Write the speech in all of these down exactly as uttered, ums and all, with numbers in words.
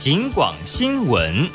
警广新闻。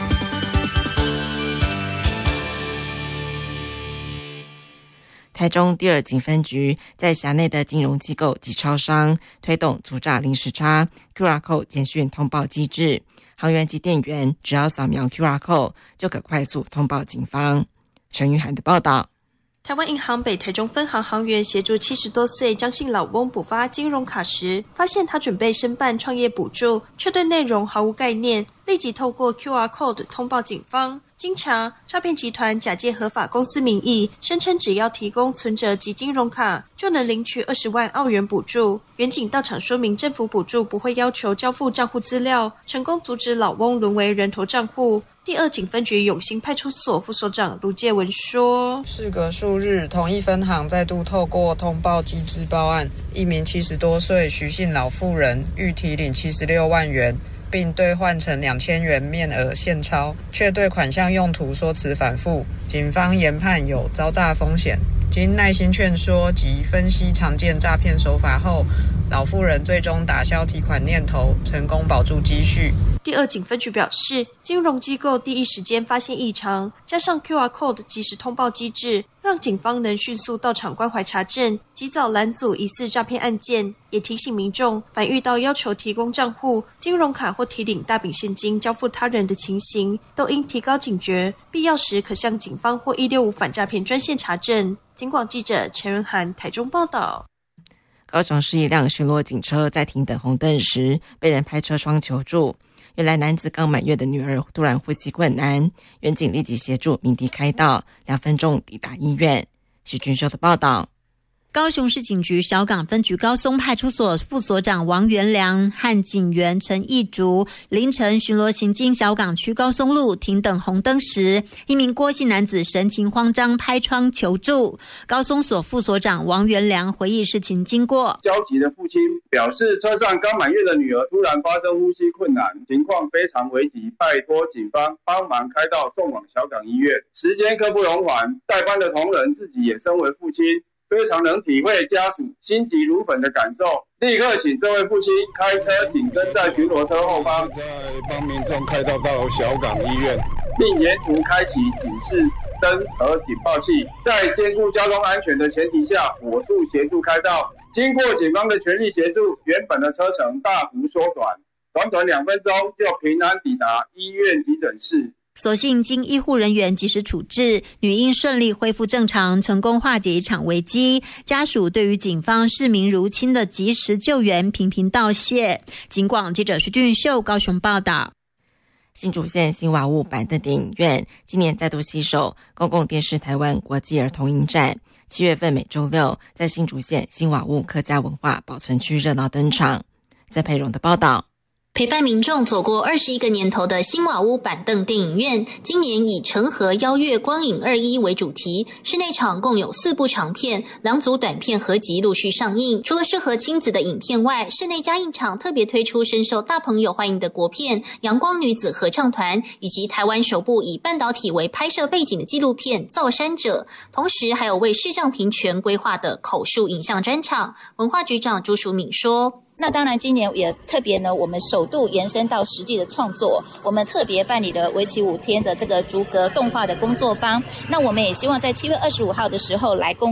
台中第二警分局在辖内的金融机构及超商推动阻诈零时差 Q R Code 简讯通报机制，行员及店员只要扫描 Q R Code 就可快速通报警方。陈玉涵的报道。 台湾银行北台中分行行员协助七十多岁张姓老翁补发金融卡时，发现他准备申办创业补助，却对内容毫无概念，立即透过 Q R Code 通报警方。经查，诈骗集团假借合法公司名义，声称只要提供存折及金融卡，就能领取二十万澳元补助。员警到场说明，政府补助不会要求交付账户资料，成功阻止老翁沦为人头账户。第二警分局永兴派出所副所长卢介文说， 事隔数日，同一分行再度透过通报机制报案，一名七十多岁徐姓老妇人欲提领七十六万元，并兑换成两千元面额现钞，却对款项用途说辞反复，警方研判有遭诈风险。经耐心劝说及分析常见诈骗手法后，老妇人最终打消提款念头，成功保住积蓄。 第二警分局表示，金融机构第一时间发现异常，加上 Q R Code 即时通报机制，让警方能迅速到场关怀查证，及早拦阻疑似诈骗案件。也提醒民众，凡遇到要求提供账户、金融卡或提领大笔现金交付他人的情形，都应提高警觉，必要时可向警方或一六五反诈骗专线查证。警广记者陈仁涵台中报道。 高雄市一辆巡逻警车在停等红灯时，被人拍车窗求助。原来男子刚满月的女儿突然呼吸困难，员警立即协助鸣笛开道，两分钟抵达医院。许君秀的报道。 高雄市警局小港分局高松派出所副所长王元良和警员陈义竹凌晨巡逻行经小港区高松路停等红灯时，一名郭姓男子神情慌张拍窗求助。高松所副所长王元良回忆事情经过， 焦急的父亲表示，车上刚满月的女儿突然发生呼吸困难，情况非常危急，拜托警方帮忙开道送往小港医院。时间刻不容缓，代班的同仁自己也身为父亲，非常能体会家属心急如焚的感受，立刻请这位父亲开车紧跟在巡逻车后方， 在帮民众开道到小港医院， 并沿途开启警示灯和警报器，在兼顾交通安全的前提下，火速协助开道。经过警方的全力协助，原本的车程大幅缩短，短短两分钟就平安抵达医院急诊室。 所幸经医护人员及时处置，女婴顺利恢复正常，成功化解一场危机。家属对于警方市民如亲的及时救援频频道谢。警广记者徐俊秀高雄报道。 新竹县新瓦屋板凳电影院今年再度携手公共电视台湾国际儿童影展，七月份每周六在新竹县新瓦屋客家文化保存区热闹登场。在佩蓉的报道。 陪伴民众走过二十一个年头的新瓦屋板凳电影院，今年以成河邀月光影二一为主题，室内场共有四部长片、两组短片合集陆续上映。除了适合亲子的影片外，室内加映场特别推出深受大朋友欢迎的国片《阳光女子合唱团》，以及台湾首部以半导体为拍摄背景的纪录片《造山者》，同时还有为视障平权规划的口述影像专场。文化局长朱淑敏说， 那当然今年也特别呢，我们首度延伸到实地的创作，我们特别办理了为期五天的这个逐格动画的工作坊。那我们也希望在七月二十五号的时候来公